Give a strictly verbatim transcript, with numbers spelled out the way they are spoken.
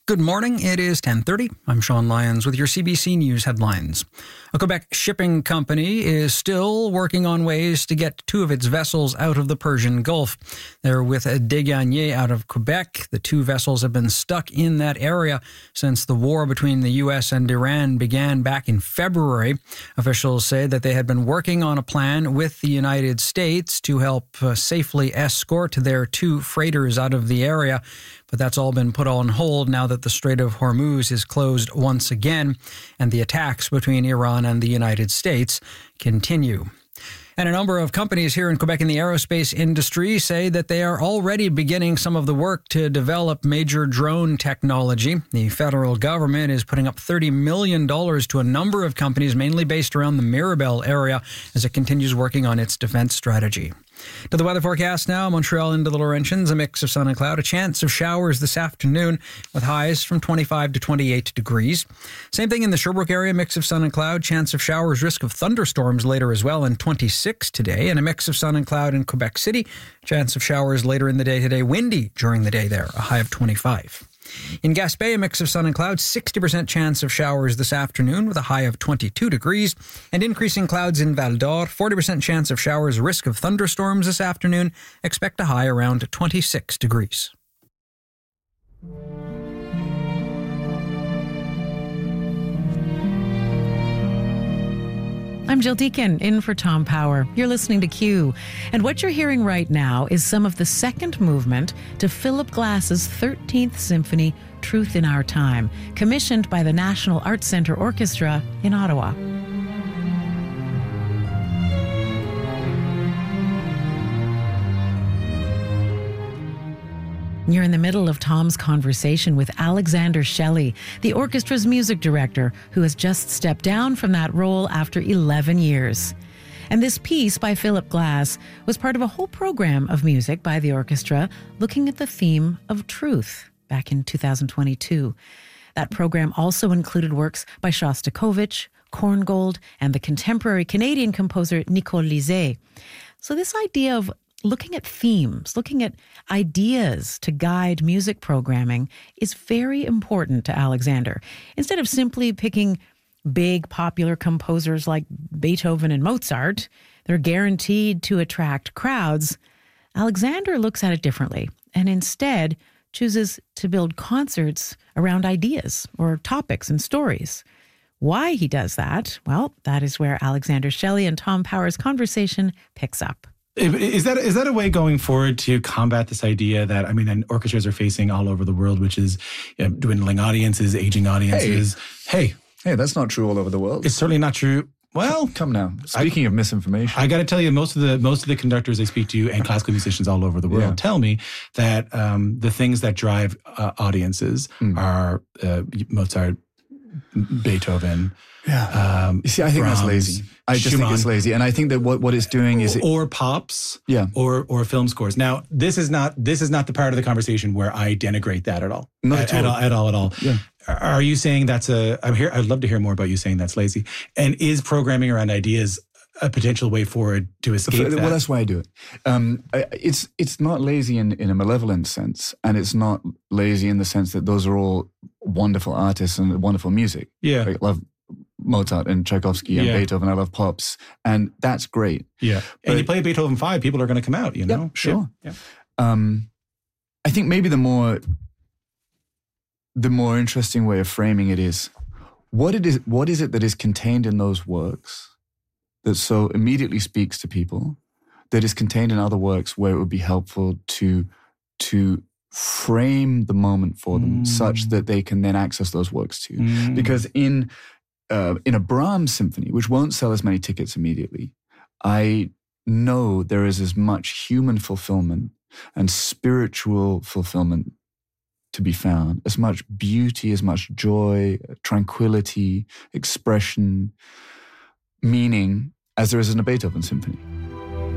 Good morning. It is ten thirty. I'm Sean Lyons with your C B C News headlines. A Quebec shipping company is still working on ways to get two of its vessels out of the Persian Gulf. They're with Degagné out of Quebec. The two vessels have been stuck in that area since the war between the U S and Iran began back in February. Officials say that they had been working on a plan with the United States to help uh, safely escort their two freighters out of the area. But that's all been put on hold now that the Strait of Hormuz is closed once again, and the attacks between Iran and the United States continue. And a number of companies here in Quebec in the aerospace industry say that they are already beginning some of the work to develop major drone technology. The federal government is putting up thirty million dollars to a number of companies, mainly based around the Mirabel area, as it continues working on its defense strategy. To the weather forecast now, Montreal into the Laurentians, a mix of sun and cloud, a chance of showers this afternoon with highs from twenty-five to twenty-eight degrees. Same thing in the Sherbrooke area, mix of sun and cloud, chance of showers, risk of thunderstorms later as well, and twenty-six today, and a mix of sun and cloud in Quebec City, chance of showers later in the day today, windy during the day there, a high of twenty-five. In Gaspé, a mix of sun and clouds, sixty percent chance of showers this afternoon with a high of twenty-two degrees, and increasing clouds in Val d'Or, forty percent chance of showers, risk of thunderstorms this afternoon, expect a high around twenty-six degrees. I'm Jill Deacon, in for Tom Power. You're listening to Q. And what you're hearing right now is some of the second movement to Philip Glass's thirteenth Symphony, Truth in Our Time, commissioned by the National Arts Centre Orchestra in Ottawa. You're in the middle of Tom's conversation with Alexander Shelley, the orchestra's music director, who has just stepped down from that role after eleven years. And this piece by Philip Glass was part of a whole program of music by the orchestra looking at the theme of truth back in two thousand twenty-two. That program also included works by Shostakovich, Korngold, and the contemporary Canadian composer Nicole Lizet. So this idea of looking at themes, looking at ideas to guide music programming is very important to Alexander. Instead of simply picking big popular composers like Beethoven and Mozart, they're guaranteed to attract crowds, Alexander looks at it differently and instead chooses to build concerts around ideas or topics and stories. Why he does that? Well, that is where Alexander Shelley and Tom Power's conversation picks up. Is that is that a way going forward to combat this idea that, I mean, and orchestras are facing all over the world, which is, you know, dwindling audiences, aging audiences? Hey. hey. Hey, that's not true all over the world. It's certainly not true. Well, come now. Speaking I, of misinformation, I got to tell you, most of the most of the conductors I speak to and classical musicians all over the world yeah. tell me that um, the things that drive uh, audiences mm. are uh, Mozart, Beethoven. Yeah. Um, you see, I think Brahms, that's lazy. I just Schumann. think it's lazy, and I think that what, what it's doing is, it, or pops, yeah, or or film scores. Now, this is not this is not the part of the conversation where I denigrate that at all. Not at, at all. At all. At all. Yeah. Are you saying that's a? I'm here. I'd love to hear more about you saying that's lazy. And is programming around ideas a potential way forward to escape well, that? Well, that's why I do it. Um, it's it's not lazy in, in a malevolent sense, and it's not lazy in the sense that those are all wonderful artists and wonderful music. Yeah, I love Mozart and Tchaikovsky and yeah. Beethoven. I love pops, and that's great. Yeah, but, and you play Beethoven five, people are going to come out. You know, yeah, sure. Yeah. Yeah. Um, I think maybe the more the more interesting way of framing it is what it is. What is it that is contained in those works that so immediately speaks to people, that is contained in other works where it would be helpful to to frame the moment for them mm. such that they can then access those works too. Mm. Because in uh, in a Brahms symphony, which won't sell as many tickets immediately, I know there is as much human fulfillment and spiritual fulfillment to be found, as much beauty, as much joy, tranquility, expression, meaning as there is in a Beethoven symphony.